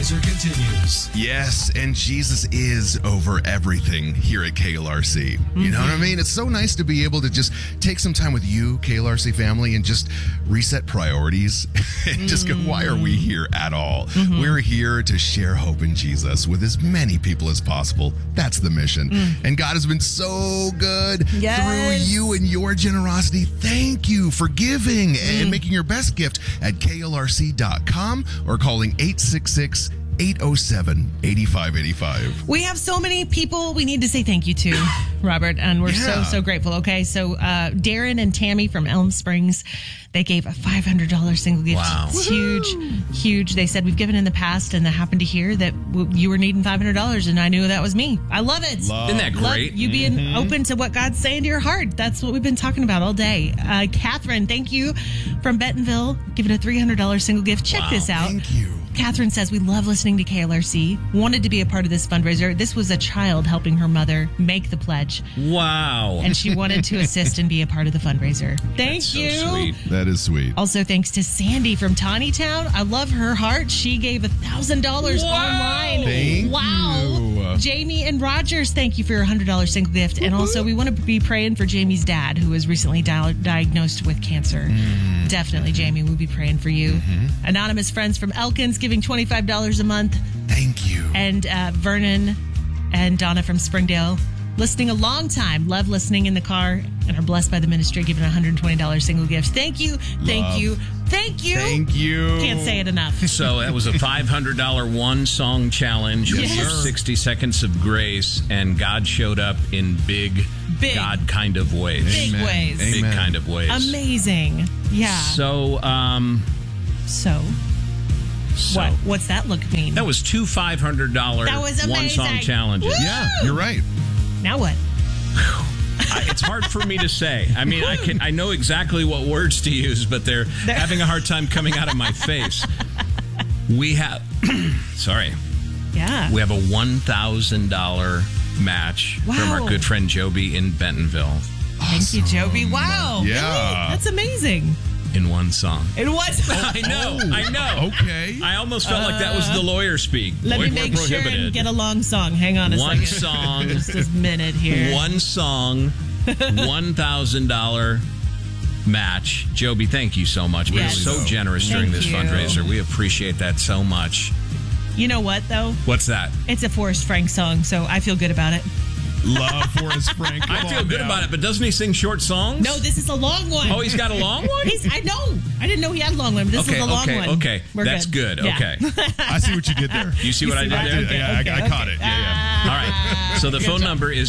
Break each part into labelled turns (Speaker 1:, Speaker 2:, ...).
Speaker 1: fundraiser continues.
Speaker 2: Yes, and Jesus is over everything here at KLRC. You know what I mean? It's so nice to be able to just take some time with you, KLRC family, and just reset priorities and just go, why are we here at all? We're here to share hope in Jesus with as many people as possible. That's the mission. And God has been so good through you and your generosity. Thank you for giving and making your best gift at klrc.com or calling 866-807-8585.
Speaker 3: We have so many people we need to say thank you to, Robert, and we're so grateful. Okay, so Darren and Tammy from Elm Springs, they gave a $500 single gift.
Speaker 4: Wow.
Speaker 3: It's huge. They said we've given in the past, and I happened to hear that you were needing $500, and I knew that was me. I love it.
Speaker 4: Isn't that great?
Speaker 3: Love you being open to what God's saying to your heart. That's what we've been talking about all day. Catherine, thank you from Bentonville, giving a $300 single gift. Check this out.
Speaker 2: Thank you.
Speaker 3: Catherine says, we love listening to KLRC, wanted to be a part of this fundraiser. This was a child helping her mother make the pledge.
Speaker 4: Wow.
Speaker 3: And she wanted to assist and be a part of the fundraiser. Thank
Speaker 4: That's
Speaker 3: you.
Speaker 4: So sweet.
Speaker 2: That is sweet.
Speaker 3: Also, thanks to Sandy from Tawny Town. I love her heart. She gave $1,000 online.
Speaker 2: Thank you.
Speaker 3: Jamie and Rogers, thank you for your $100 single gift. And also, we want to be praying for Jamie's dad, who was recently diagnosed with cancer. Definitely, Jamie, we'll be praying for you. Anonymous friends from Elkins giving $25 a month.
Speaker 2: Thank you.
Speaker 3: And Vernon and Donna from Springdale, listening a long time, love listening in the car, and are blessed by the ministry, giving a $120 single gift. Thank you. Thank you. Thank you.
Speaker 2: Thank you.
Speaker 3: Can't say it enough.
Speaker 4: So that was a $500 one-song challenge with your 60 seconds of grace, and God showed up in big God kind of ways.
Speaker 3: Big ways.
Speaker 4: Big kind of ways.
Speaker 3: Amazing. Yeah.
Speaker 4: So,
Speaker 3: What's that look mean?
Speaker 4: That was two $500
Speaker 3: That was amazing.
Speaker 4: one-song challenges.
Speaker 3: Woo!
Speaker 2: Yeah, you're right.
Speaker 3: Now what?
Speaker 4: It's hard for me to say. I mean, I know exactly what words to use, but they're having a hard time coming out of my face. We have, sorry.
Speaker 3: Yeah.
Speaker 4: We have a $1,000 match from our good friend Joby in Bentonville.
Speaker 3: Thank you, Joby. Wow.
Speaker 2: Yeah.
Speaker 3: Really? That's amazing.
Speaker 4: In one song.
Speaker 3: It was.
Speaker 4: I know.
Speaker 2: Okay.
Speaker 4: I almost felt like that was the lawyer speak.
Speaker 3: Let me make sure and get a long song. Hang on a second.
Speaker 4: One song.
Speaker 3: Just a minute here.
Speaker 4: One song. $1,000 match. Joby, thank you so much.
Speaker 3: Yes.
Speaker 4: We're so generous during this fundraiser. We appreciate that so much.
Speaker 3: You know what, though?
Speaker 4: What's that?
Speaker 3: It's a Forrest Frank song, so I feel good about it.
Speaker 2: Love Forrest Frank.
Speaker 4: I feel good about it, but doesn't he sing short songs?
Speaker 3: No, this is a long one.
Speaker 4: Oh, he's got a long one?
Speaker 3: I know. I didn't know he had a long one, but this is a long one.
Speaker 4: Okay,
Speaker 3: We're
Speaker 4: that's good.
Speaker 3: Yeah.
Speaker 4: Okay.
Speaker 2: I see what you did there.
Speaker 4: You see what I did there?
Speaker 2: Yeah, I caught it. Yeah.
Speaker 4: All right. So the phone number is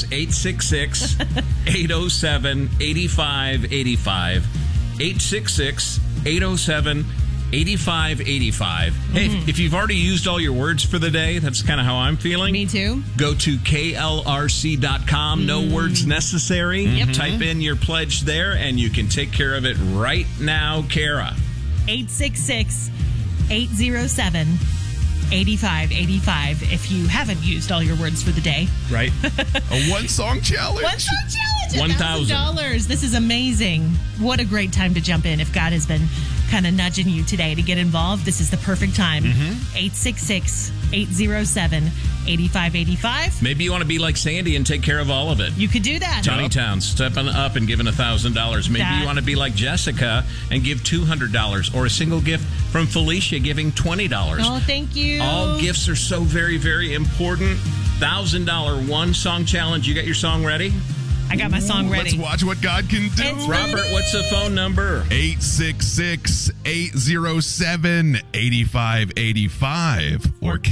Speaker 4: 866-807-8585. 866-807-8585. Hey, if you've already used all your words for the day, that's kind of how I'm feeling.
Speaker 3: Me too.
Speaker 4: Go to klrc.com. No words necessary. Type in your pledge there, and you can take care of it right now, Kara.
Speaker 3: 866-807-8585 if you haven't used all your words for the day.
Speaker 4: Right.
Speaker 2: A one-song challenge.
Speaker 3: One-song challenge.
Speaker 4: $1,000.
Speaker 3: $1,000. This is amazing. What a great time to jump in. If God has been kind of nudging you today to get involved, this is the perfect time. 866-807-8585.
Speaker 4: Maybe you want to be like Sandy and take care of all of it.
Speaker 3: You could do that.
Speaker 4: Tawny Town, stepping up and giving $1,000. Maybe you want to be like Jessica and give $200, or a single gift from Felicia giving $20.
Speaker 3: Oh, thank you.
Speaker 4: All gifts are so very, very important. $1,000 one-song challenge. You got your song ready?
Speaker 3: I got my song ready.
Speaker 2: Let's watch what God can do.
Speaker 3: It's
Speaker 4: Robert, what's the phone number?
Speaker 2: 866-807-8585 or